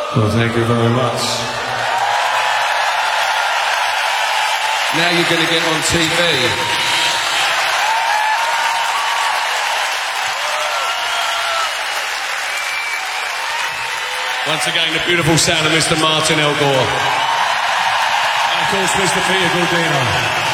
Well, thank you very much. Now you're going to get on TV. Once again, the beautiful sound of Mr. Martin Elgore. And of course, Mr. Peter Gordino.